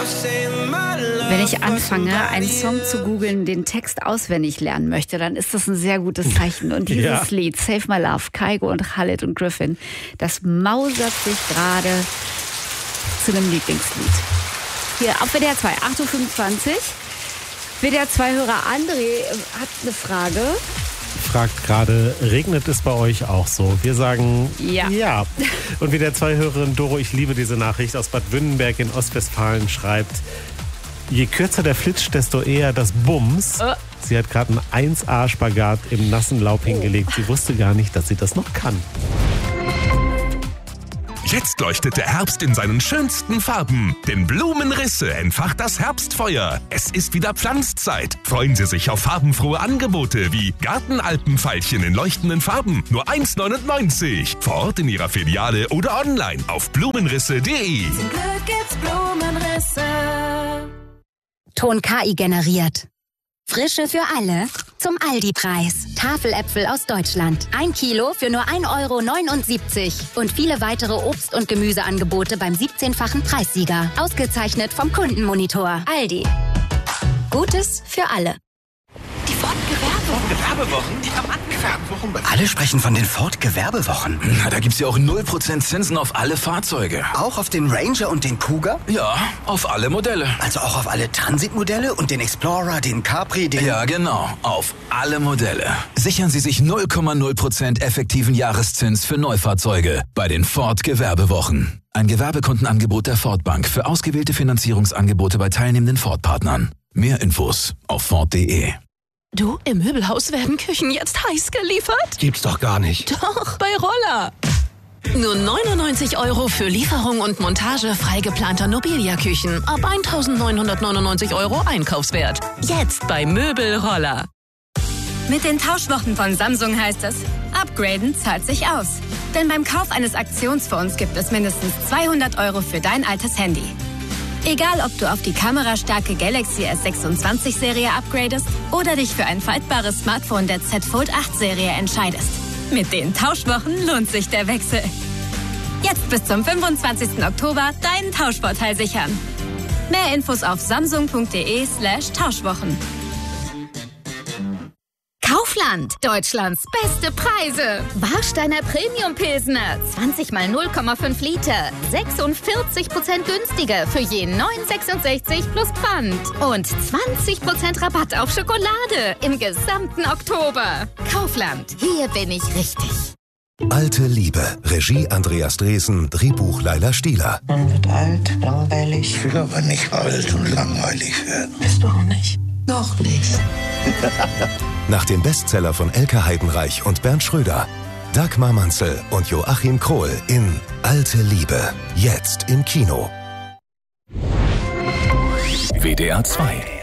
Wenn ich anfange, einen Song zu googeln, den Text auswendig lernen möchte, dann ist das ein sehr gutes Zeichen. Und dieses Lied, Save My Love, Kygo und Khalid und Griffin, das mausert sich gerade zu einem Lieblingslied. Hier auf WDR 2, 8.25 Uhr. WDR 2-Hörer André hat eine Frage. Fragt gerade, regnet es bei euch auch so? Wir sagen ja. Und WDR 2-Hörerin Doro, ich liebe diese Nachricht aus Bad Wünnenberg in Ostwestfalen, schreibt: Je kürzer der Flitsch, desto eher das Bums. Sie hat gerade einen 1A-Spagat im nassen Laub hingelegt. Sie wusste gar nicht, dass sie das noch kann. Jetzt leuchtet der Herbst in seinen schönsten Farben. Denn Blumenrisse entfacht das Herbstfeuer. Es ist wieder Pflanzzeit. Freuen Sie sich auf farbenfrohe Angebote wie Gartenalpenfeilchen in leuchtenden Farben. Nur 1,99. Vor Ort in Ihrer Filiale oder online auf blumenrisse.de. Zum Glück gibt's Blumenrisse. Ton KI generiert. Frische für alle zum Aldi-Preis. Tafeläpfel aus Deutschland. 1 Kilo für nur 1,79 € und viele weitere Obst- und Gemüseangebote beim 17-fachen Preissieger. Ausgezeichnet vom Kundenmonitor. Aldi. Gutes für alle. Die Ford-Gewerbewochen, die haben angefangen. Alle sprechen von den Ford-Gewerbewochen. Na, da gibt's ja auch 0% Zinsen auf alle Fahrzeuge. Auch auf den Ranger und den Cougar? Ja, auf alle Modelle. Also auch auf alle Transit-Modelle und den Explorer, den Capri, den... Ja, genau, auf alle Modelle. Sichern Sie sich 0,0% effektiven Jahreszins für Neufahrzeuge bei den Ford-Gewerbewochen. Ein Gewerbekundenangebot der Ford Bank für ausgewählte Finanzierungsangebote bei teilnehmenden Ford-Partnern. Mehr Infos auf Ford.de. Du, im Möbelhaus werden Küchen jetzt heiß geliefert? Gibt's doch gar nicht. Doch, bei Roller. Nur 99 € für Lieferung und Montage frei geplanter Nobilia-Küchen. Ab 1.999 € Einkaufswert. Jetzt bei Möbelroller. Mit den Tauschwochen von Samsung heißt es, upgraden zahlt sich aus. Denn beim Kauf eines Aktionsfonds gibt es mindestens 200 € für dein altes Handy. Egal, ob du auf die kamerastarke Galaxy S26-Serie upgradest oder dich für ein faltbares Smartphone der Z Fold 8-Serie entscheidest. Mit den Tauschwochen lohnt sich der Wechsel. Jetzt bis zum 25. Oktober deinen Tauschvorteil sichern. Mehr Infos auf samsung.de/Tauschwochen. Kaufland. Deutschlands beste Preise. Warsteiner Premium Pilsner. 20 mal 0,5 Liter. 46% günstiger für je 9,66 plus Pfand. Und 20% Rabatt auf Schokolade im gesamten Oktober. Kaufland. Hier bin ich richtig. Alte Liebe. Regie Andreas Dresen. Drehbuch Laila Stieler. Man wird alt, langweilig. Ich will aber nicht alt und langweilig werden. Bist du auch nicht? Noch nicht. Nach dem Bestseller von Elke Heidenreich und Bernd Schröder. Dagmar Manzel und Joachim Krohl in Alte Liebe. Jetzt im Kino. WDR 2